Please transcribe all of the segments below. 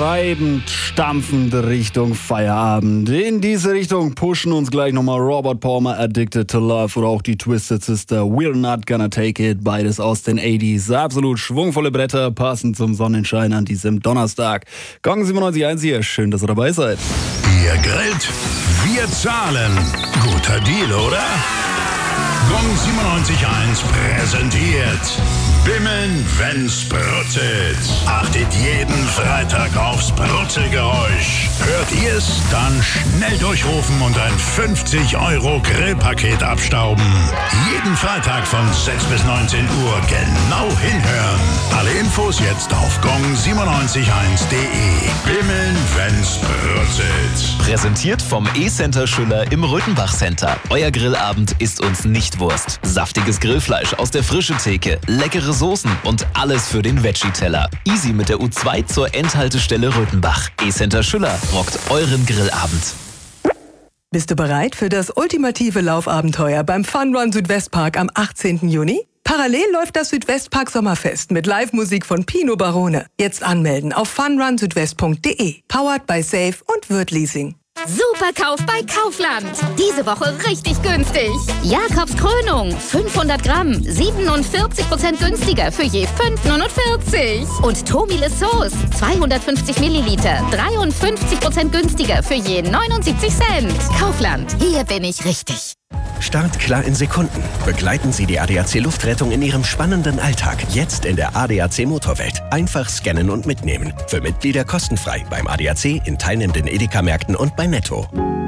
treibend, stampfend Richtung Feierabend. In diese Richtung pushen uns gleich nochmal Robert Palmer, Addicted to Love oder auch die Twisted Sister, We're Not Gonna Take It, beides aus den 80s. Absolut schwungvolle Bretter, passend zum Sonnenschein an diesem Donnerstag. Gong 97.1 hier, schön, dass ihr dabei seid. Ihr grillt, wir zahlen. Guter Deal, oder? Gong 97.1 präsentiert Bimmeln, wenn's brutzelt. Achtet jeden Freitag aufs Brutzelgeräusch. Hört ihr's? Dann schnell durchrufen und ein 50-Euro-Grillpaket abstauben. Jeden Freitag von 6 bis 19 Uhr genau hinhören. Alle Infos jetzt auf gong971.de. Bimmeln, wenn's brutzelt. Präsentiert vom E-Center Schüller im Röthenbach Center. Euer Grillabend ist uns nicht Wurst. Saftiges Grillfleisch aus der frischen Theke, leckere Soßen und alles für den Veggie-Teller. Easy mit der U2 zur Endhaltestelle Röthenbach. E-Center Schüller rockt euren Grillabend. Bist du bereit für das ultimative Laufabenteuer beim Fun Run Südwestpark am 18. Juni? Parallel läuft das Südwestpark Sommerfest mit Live-Musik von Pino Barone. Jetzt anmelden auf funrunsüdwest.de. Powered by Safe und Würth Leasing. Super Kauf bei Kaufland. Diese Woche richtig günstig. Jakobs Krönung, 500 Gramm, 47% günstiger für je 5,49. Und Tomile Sauce, 250 Milliliter, 53% günstiger für je 79 Cent. Kaufland, hier bin ich richtig. Start klar in Sekunden. Begleiten Sie die ADAC Luftrettung in Ihrem spannenden Alltag. Jetzt in der ADAC Motorwelt. Einfach scannen und mitnehmen. Für Mitglieder kostenfrei beim ADAC, in teilnehmenden Edeka-Märkten und bei Netto.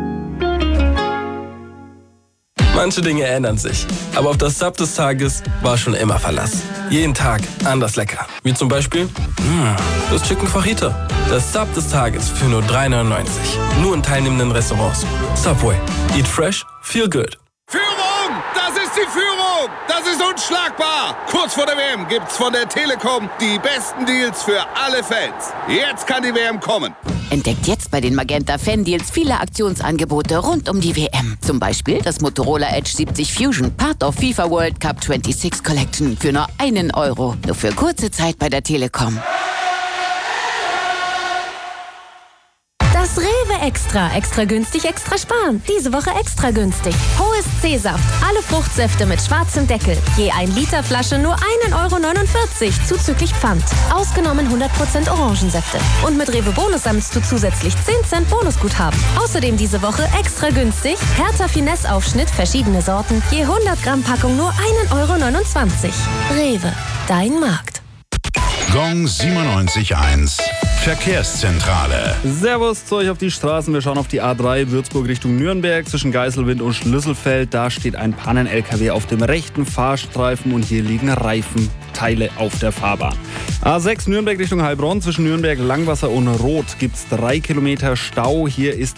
Manche Dinge ändern sich, aber auf das Sub des Tages war schon immer Verlass. Jeden Tag anders lecker. Wie zum Beispiel das Chicken Fajita. Das Sub des Tages für nur $3,99. Nur in teilnehmenden Restaurants. Subway. Eat fresh, feel good. Führung! Das ist die Führung! Das ist unschlagbar! Kurz vor der WM gibt's von der Telekom die besten Deals für alle Fans. Jetzt kann die WM kommen. Entdeckt jetzt bei den Magenta Fan-Deals viele Aktionsangebote rund um die WM. Zum Beispiel das Motorola Edge 70 Fusion, Part of FIFA World Cup 26 Collection für nur €1. Nur für kurze Zeit bei der Telekom. Das Rewe Extra. Extra günstig, extra sparen. Diese Woche extra günstig. Hohes C-Saft. Alle Fruchtsäfte mit schwarzem Deckel. Je 1 Liter Flasche nur €1,49 zuzüglich Pfand. Ausgenommen 100% Orangensäfte. Und mit Rewe Bonus sammelst du zusätzlich 10 Cent Bonusguthaben. Außerdem diese Woche extra günstig. Hertha Finesse Aufschnitt, verschiedene Sorten. Je 100 Gramm Packung nur €1,29. Rewe. Dein Markt. Gong 97.1 Verkehrszentrale. Servus zu euch auf die Straßen. Wir schauen auf die A3 Würzburg Richtung Nürnberg zwischen Geiselwind und Schlüsselfeld. Da steht ein Pannen-LKW auf dem rechten Fahrstreifen und hier liegen Reifenteile auf der Fahrbahn. A6 Nürnberg Richtung Heilbronn zwischen Nürnberg, Langwasser und Roth gibt es 3 Kilometer Stau. Hier ist